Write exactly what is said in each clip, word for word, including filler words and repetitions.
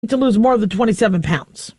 to lose more than twenty-seven pounds.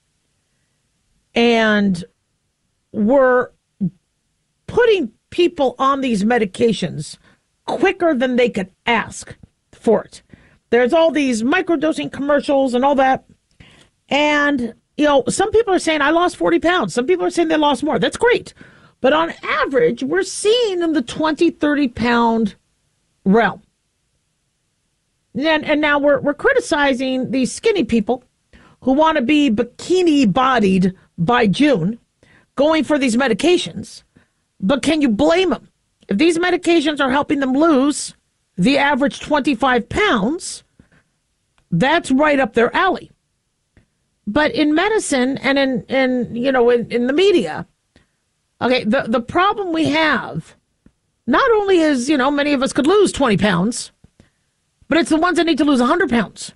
And we're putting people on these medications quicker than they could ask for it. There's all these microdosing commercials and all that. And, you know, some people are saying, I lost forty pounds. Some people are saying they lost more. That's great. But on average, we're seeing in the twenty, thirty pound realm. And, and now we're, we're criticizing these skinny people who want to be bikini bodied by June, going for these medications. But can you blame them? If these medications are helping them lose the average twenty-five pounds, that's right up their alley. But in medicine and in, in you know, in, in the media, okay, the, the problem we have, not only is, you know, many of us could lose twenty pounds, but it's the ones that need to lose one hundred pounds.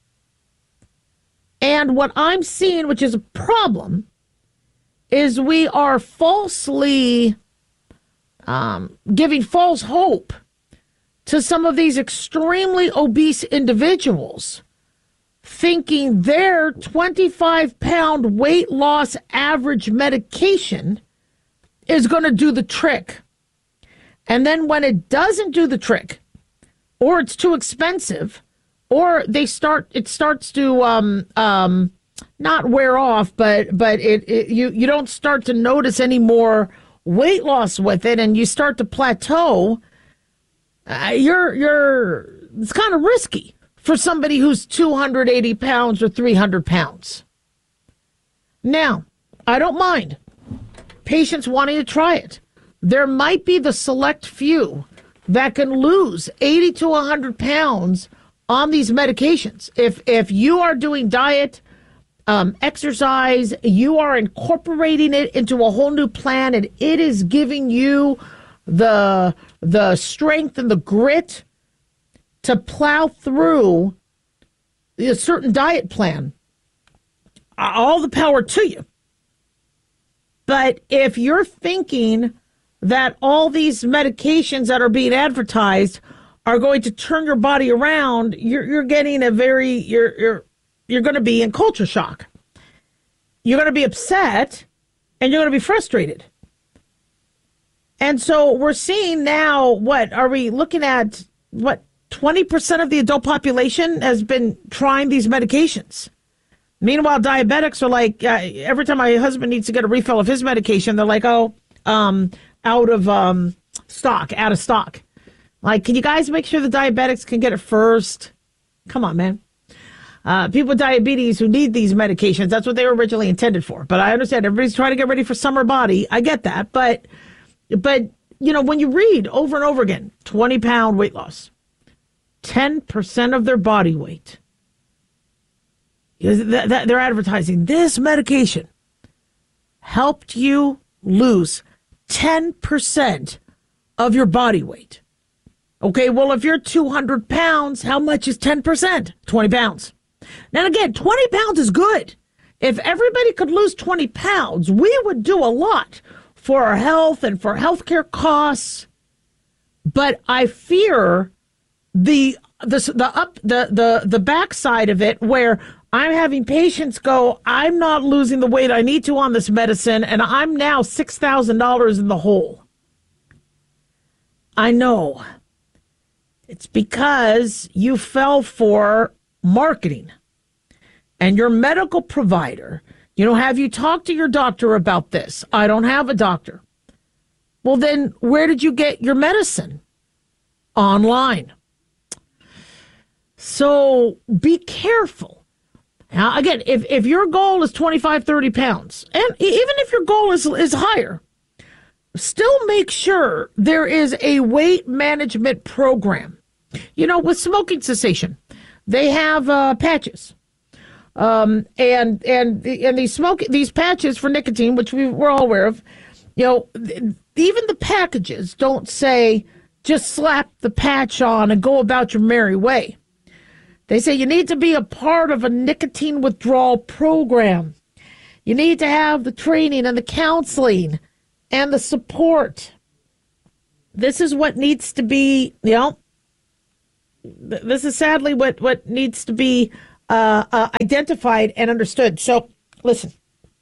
And what I'm seeing, which is a problem, is we are falsely um, giving false hope to some of these extremely obese individuals, thinking their twenty-five pound weight loss average medication is going to do the trick. And then when it doesn't do the trick, or it's too expensive, or they start, it starts to um, um, not wear off, but but it, it you you don't start to notice any more weight loss with it, and you start to plateau. Uh, you're you're it's kind of risky for somebody who's two hundred eighty pounds or three hundred pounds. Now, I don't mind patients wanting to try it. There might be the select few that can lose eighty to one hundred pounds on these medications. If if you are doing diet, um, exercise, you are incorporating it into a whole new plan, and it is giving you the the strength and the grit to plow through a certain diet plan, all the power to you. But if you're thinking that all these medications that are being advertised are going to turn your body around, you're you're getting a very you're you're you're going to be in culture shock. You're going to be upset, and you're going to be frustrated. And so we're seeing now, what are we looking at? What, twenty percent of the adult population has been trying these medications. Meanwhile, diabetics are like, uh, every time my husband needs to get a refill of his medication, they're like, oh, um, out of um, stock, out of stock. Like, can you guys make sure the diabetics can get it first? Come on, man. Uh, people with diabetes who need these medications, that's what they were originally intended for. But I understand everybody's trying to get ready for summer body. I get that. But, but you know, when you read over and over again, twenty pound weight loss, ten percent of their body weight, they're advertising this medication helped you lose ten percent of your body weight. Okay, well, if you're two hundred pounds, how much is ten percent? twenty pounds. Now, again, twenty pounds is good. If everybody could lose twenty pounds, we would do a lot for our health and for healthcare costs. But I fear the the the up the the the backside of it, where I'm having patients go, I'm not losing the weight I need to on this medicine, and I'm now six thousand dollars in the hole. I know. It's because you fell for marketing. And your medical provider, you know, have you talked to your doctor about this? I don't have a doctor. Well, then where did you get your medicine? Online. So be careful. Now, again, if, if your goal is twenty-five, thirty pounds, and even if your goal is, is higher, still make sure there is a weight management program. You know, with smoking cessation, they have uh, patches. Um, and and and these smoke these patches for nicotine, which we, we're all aware of, you know, even the packages don't say just slap the patch on and go about your merry way. They say you need to be a part of a nicotine withdrawal program. You need to have the training and the counseling and the support. This is what needs to be, you know, this is sadly what, what needs to be uh, uh, identified and understood. So, listen,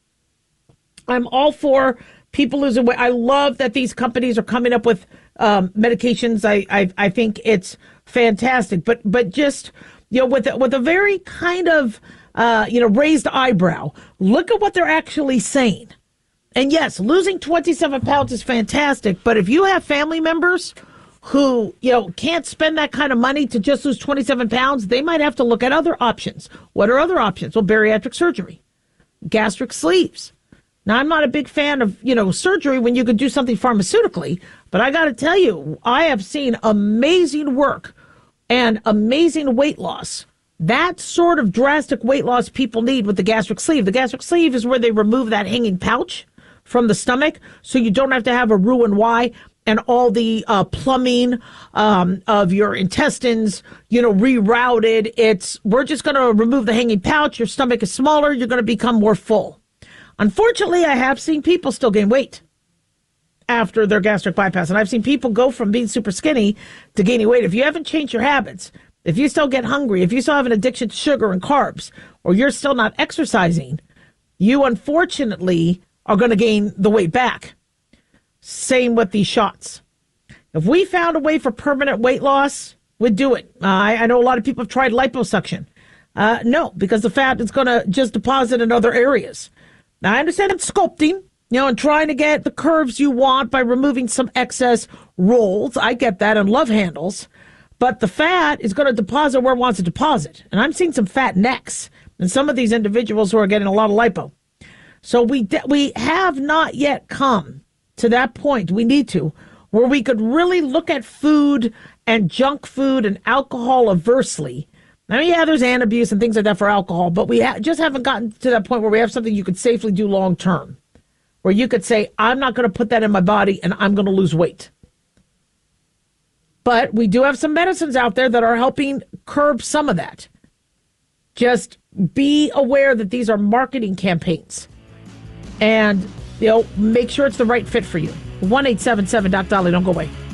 I'm all for people losing weight. I love that these companies are coming up with um, medications. I, I I think it's fantastic. But but just, you know, with with a very kind of uh, you know raised eyebrow, look at what they're actually saying. And yes, losing twenty-seven pounds is fantastic. But if you have family members who, you know, can't spend that kind of money to just lose twenty-seven pounds, they might have to look at other options. What are other options? Well, bariatric surgery, gastric sleeves. Now, I'm not a big fan of, you know, surgery when you could do something pharmaceutically, but I got to tell you, I have seen amazing work and amazing weight loss. That sort of drastic weight loss people need with the gastric sleeve. The gastric sleeve is where they remove that hanging pouch from the stomach so you don't have to have a Roux-en-Y and all the uh, plumbing um, of your intestines, you know, rerouted. It's, we're just going to remove the hanging pouch. Your stomach is smaller. You're going to become more full. Unfortunately, I have seen people still gain weight after their gastric bypass. And I've seen people go from being super skinny to gaining weight. If you haven't changed your habits, if you still get hungry, if you still have an addiction to sugar and carbs, or you're still not exercising, you unfortunately are going to gain the weight back. Same with these shots. If we found a way for permanent weight loss, we'd do it. Uh, I, I know a lot of people have tried liposuction. Uh, no, because the fat is going to just deposit in other areas. Now, I understand it's sculpting, you know, and trying to get the curves you want by removing some excess rolls. I get that, and love handles. But the fat is going to deposit where it wants to deposit. And I'm seeing some fat necks in some of these individuals who are getting a lot of lipo. So we de- we have not yet come to that point. We need to, where we could really look at food and junk food and alcohol aversely. I mean, yeah, there's hand abuse and things like that for alcohol, but we ha- just haven't gotten to that point where we have something you could safely do long term, where you could say, I'm not going to put that in my body and I'm going to lose weight. But we do have some medicines out there that are helping curb some of that. Just be aware that these are marketing campaigns and, you know, make sure it's the right fit for you. one eight seven seven Doc Dolly. Don't go away.